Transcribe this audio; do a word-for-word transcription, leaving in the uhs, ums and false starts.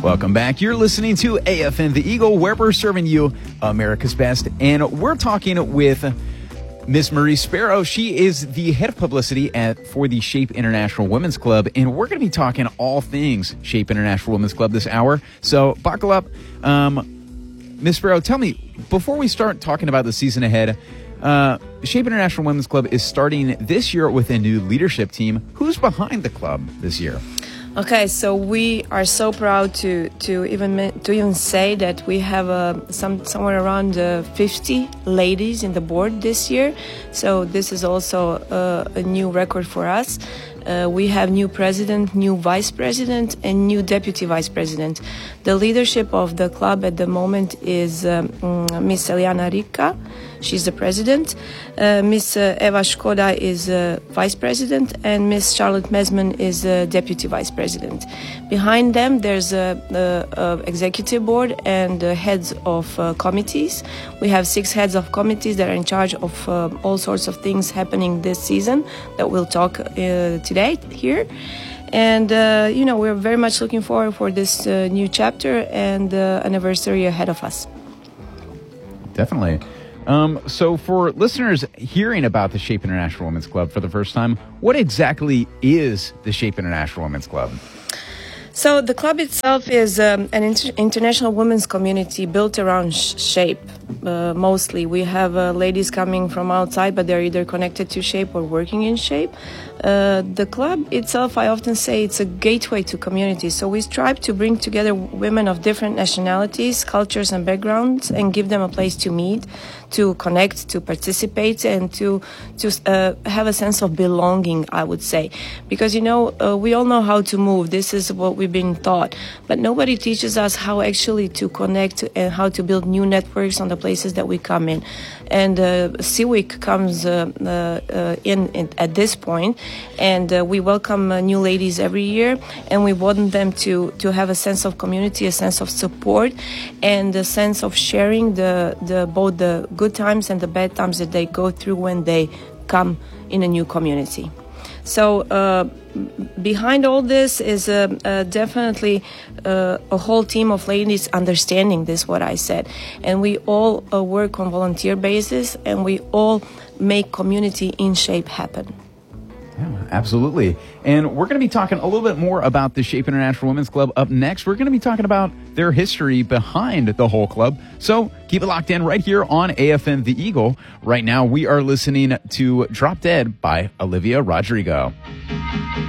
Welcome back. You're listening to A F M The Eagle, where we're serving you America's best. And we're talking with Miss Marie Sparrow. She is the head of publicity at for the Shape International Women's Club. And we're going to be talking all things Shape International Women's Club this hour. So buckle up. Um, Miss Sparrow, tell me, before we start talking about the season ahead, uh, Shape International Women's Club is starting this year with a new leadership team. Who's behind the club this year? Okay, so we are so proud to to even to even say that we have uh, some somewhere around uh, fifty ladies in the board this year. So this is also uh, a new record for us. Uh, we have new president, new vice president, and new deputy vice president. The leadership of the club at the moment is um, Miss Eliana Rika. She's the president. Uh, Miss uh, Eva Škoda is uh, vice president, and Miss Charlotte Mesman is uh, deputy vice president. Behind them, there's a, a, a executive board and uh, heads of uh, committees. We have six heads of committees that are in charge of uh, all sorts of things happening this season that we'll talk uh, today here. And, uh, you know, we're very much looking forward for this uh, new chapter and uh, anniversary ahead of us. Definitely. Um, so for listeners hearing about the Shape International Women's Club for the first time, what exactly is the Shape International Women's Club? So the club itself is um, an inter- international women's community built around sh- Shape. Uh, mostly, we have uh, ladies coming from outside, but they're either connected to Shape or working in Shape. Uh, the club itself, I often say, it's a gateway to community. So we strive to bring together women of different nationalities, cultures, and backgrounds, and give them a place to meet, to connect, to participate, and to to uh, have a sense of belonging, I would say. Because, you know, uh, we all know how to move. This is what we've been taught. But nobody teaches us how actually to connect and how to build new networks on the places that we come in. And uh, C W I C comes uh, uh, in, in at this point, and uh, we welcome uh, new ladies every year, and we want them to, to have a sense of community, a sense of support, and a sense of sharing the, the both the good times and the bad times that they go through when they come in a new community. So uh, behind all this is uh, uh, definitely uh, a whole team of ladies understanding this, what I said. And we all uh, work on volunteer basis, and we all make community in Shape happen. Yeah, absolutely. And we're going to be talking a little bit more about the Shape International Women's Club up next. We're going to be talking about their history behind the whole club. So keep it locked in right here on A F M The Eagle. Right now, we are listening to Drop Dead by Olivia Rodrigo.